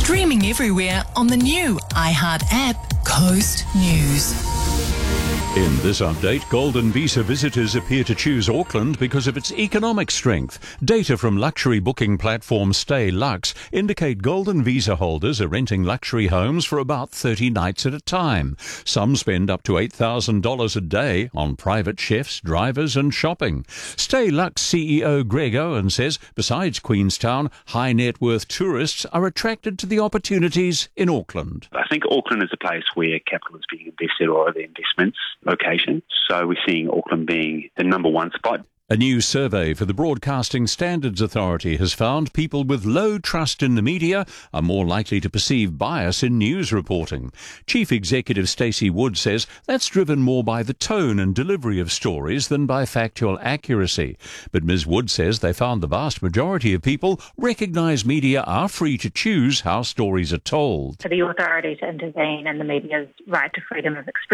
Streaming everywhere on the new iHeart app, Coast News. In this update, Golden Visa visitors appear to choose Auckland because of its economic strength. Data from luxury booking platform Stay Lux indicate Golden Visa holders are renting luxury homes for about 30 nights at a time. Some spend up to $8,000 a day on private chefs, drivers and shopping. Stay Lux CEO Greg Owen says besides Queenstown, high net worth tourists are attracted to the opportunities in Auckland. I think Auckland is a place where capital is being invested or the investments location. So we're seeing Auckland being the number one spot. A new survey for the Broadcasting Standards Authority has found people with low trust in the media are more likely to perceive bias in news reporting. Chief Executive Stacey Wood says that's driven more by the tone and delivery of stories than by factual accuracy. But Ms. Wood says they found the vast majority of people recognise media are free to choose how stories are told. For the authority to intervene in the media's right to freedom of expression